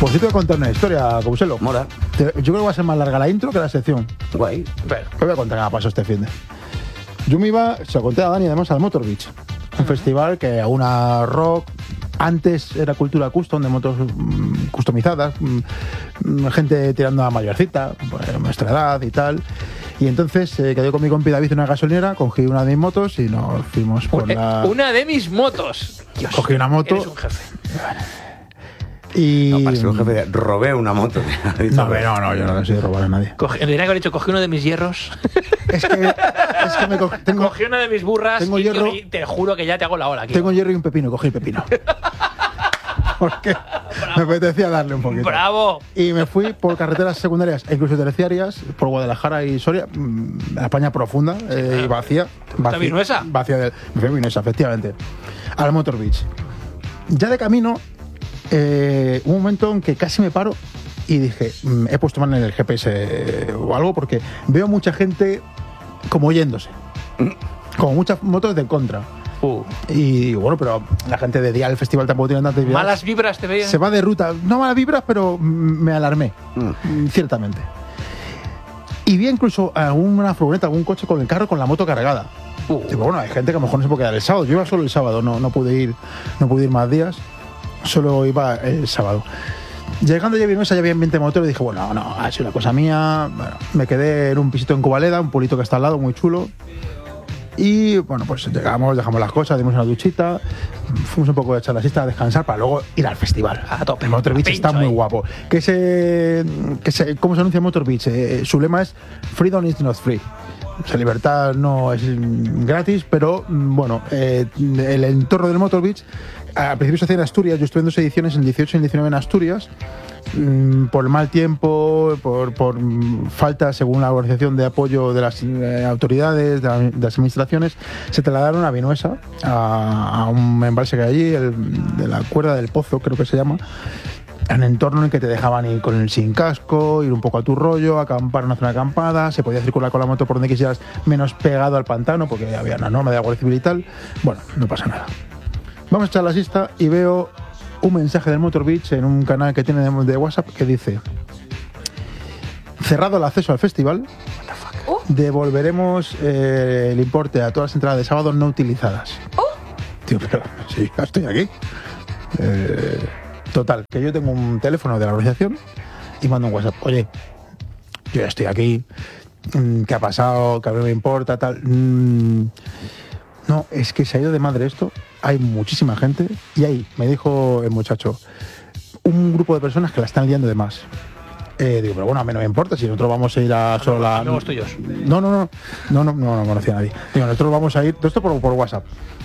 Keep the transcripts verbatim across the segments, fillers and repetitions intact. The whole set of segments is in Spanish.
Por cierto, voy a contar una historia, Couselo. Mola. Te- Yo creo que va a ser más larga la intro que la sección. Guay. Pero, Te voy a contar qué me pasó este fin de. Yo me iba, se lo conté a Dani, además, al Motor Beach. Un festival que a una rock. Antes era cultura custom, de motos mm, customizadas, mm, gente tirando a mayorcita, pues, nuestra edad y tal. Y entonces eh, quedé con mi compi David en una gasolinera, cogí una de mis motos y nos fuimos por eh, la. una de mis motos. Dios, Cogí una moto. Eres un jefe. Y. No, para ser un jefe de robé una moto. No, hombre, no, no, yo no le soy robar a nadie. Cogí, tendría que haber dicho, cogí uno de mis hierros. Es que, es que me co- tengo, Cogí una de mis burras tengo y, hierro. y te juro que ya te hago la ola aquí. tengo hierro y un pepino, cogí el pepino. Porque me apetecía darle un poquito. ¡Bravo! Y me fui por carreteras secundarias e incluso terciarias, por Guadalajara y Soria, mm, la España profunda eh, y vacía. vacía Vinuesa? Vacía de, me fui a Vinuesa, efectivamente. Al Motor Beach. Ya de camino, eh, un momento en que casi me paro y dije, mm, he puesto mal en el G P S eh, o algo, porque veo mucha gente como yéndose. Como muchas motos de contra. Uh, Y bueno, pero la gente de día del festival tampoco tiene tanta actividad. malas vibras te veían. Se va de ruta, no malas vibras, pero mm, me alarmé, Mm. mm, ciertamente. Y vi incluso alguna furgoneta, algún coche con el carro con la moto cargada. Uh. Digo, bueno, hay gente que a lo mejor no se puede quedar el sábado. Yo iba solo el sábado, no, no pude ir, no pude ir más días. Solo iba el sábado. Llegando ya a Vinuesa ya había veinte motores y dije, bueno, no, ha sido una cosa mía. Bueno, me quedé en un pisito en Covaleda, un pueblito que está al lado, muy chulo. Y bueno, pues llegamos, dejamos las cosas, dimos una duchita, fuimos un poco de echar la siesta, a descansar para luego ir al festival. A tope. El Motor Beach A está pincho muy ahí. guapo. Que se, que se, ¿Cómo se anuncia Motor Beach? Eh, su lema es Freedom is not free. O sea, libertad no es mm, gratis, pero mm, bueno, eh, el entorno del Motor Beach, al principio se hacía en Asturias, yo estuve en dos ediciones, en dieciocho y en diecinueve en Asturias. Mm, por el mal tiempo, por, por mm, falta, según la organización, de apoyo de las eh, autoridades, de, la- de las administraciones, se trasladaron a Vinuesa, a, a un embalse que hay allí, el, de la Cuerda del Pozo, creo que se llama, un entorno en el que te dejaban ir con el sin casco, ir un poco a tu rollo, acampar en una zona acampada, se podía circular con la moto por donde quisieras, menos pegado al pantano, porque había una norma de la Guardia Civil y tal. Bueno, no pasa nada. Vamos a echar la siesta y veo un mensaje del Motor Beach en un canal que tiene de, de WhatsApp que dice: cerrado el acceso al festival, devolveremos eh, el importe a todas las entradas de sábado no utilizadas. Tío, pero sí, ya estoy aquí. Eh, total, que yo tengo un teléfono de la organización y mando un WhatsApp. Oye, yo ya estoy aquí. mm, ¿Qué ha pasado? ¿Qué a mí me importa? Tal. Mm, no, es que se ha ido de madre esto. Hay muchísima gente y ahí me dijo el muchacho, un grupo de personas que la están liando de más. Eh, digo, pero bueno, a mí no me importa si nosotros vamos a ir a solo la... amigos tuyos. No, no, no, no, no, no, no conocía a nadie. Digo, nosotros vamos a ir, todo esto por, por WhatsApp.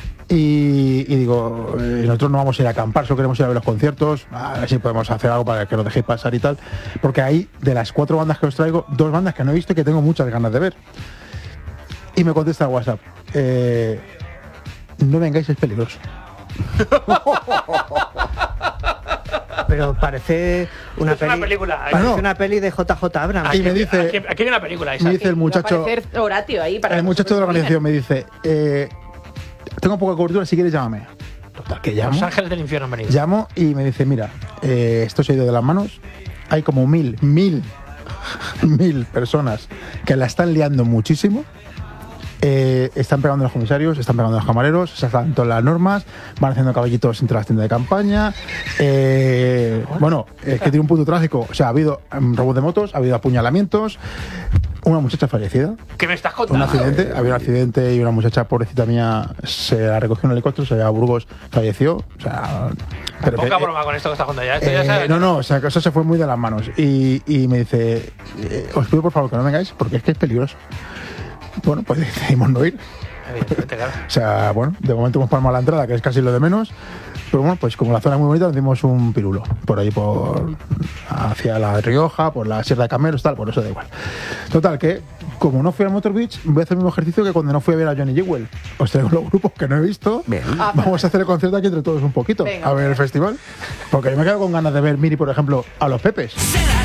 Y, y digo, eh, nosotros no vamos a ir a acampar, solo queremos ir a ver los conciertos, a ver si podemos hacer algo para que nos dejéis pasar y tal. Porque hay, de las cuatro bandas que os traigo, dos bandas que no he visto y que tengo muchas ganas de ver. Y me contesta el WhatsApp, eh, no vengáis, es peligroso. Pero parece una, Es una peli- película. Parece No. una peli de J J Abrams. Y me dice- Aquí, aquí hay una película, Me Isaac. dice el muchacho, Va a aparecer Horatio ahí para el muchacho de la organización me dice, eh, tengo poca cobertura, si quieres llámame. Total, que llamo. Los ángeles del infierno han venido. Llamo y me dice, mira, eh, esto se ha ido de las manos. Hay como mil, mil, mil personas que la están liando muchísimo. Eh, están pegando a los comisarios, están pegando a los camareros, se saltan todas las normas, van haciendo caballitos entre las tiendas de campaña. Eh, bueno, es que tiene un punto trágico. O sea, ha habido um, robos de motos, ha habido apuñalamientos, una muchacha fallecida. ¿Qué me estás Un contando? accidente, había un accidente y una muchacha pobrecita mía se la recogió en un helicóptero, se llevó a Burgos, falleció. O sea, pero- Poca broma con esto que estás contando ya. Esto ya eh, sabes. no, no, o sea, que eso se fue muy de las manos. Y, y me dice, eh, os pido por favor que no vengáis porque es que es peligroso. Bueno, pues decidimos no ir. Evidentemente, claro. O sea, bueno, de momento hemos palmado la entrada, que es casi lo de menos. Pero bueno, pues como la zona es muy bonita, nos dimos un pirulo. Por ahí, por hacia la Rioja, por la Sierra de Camelos, tal, por eso da igual. Total, que como no fui a Motor Beach, voy a hacer el mismo ejercicio que cuando no fui a ver a Johnny Jewel. Os traigo los grupos que no he visto. Bien. Ah, Vamos a hacer el concierto aquí entre todos un poquito, Venga. a ver el festival. Porque yo me quedo con ganas de ver Miri, por ejemplo, a los Pepes.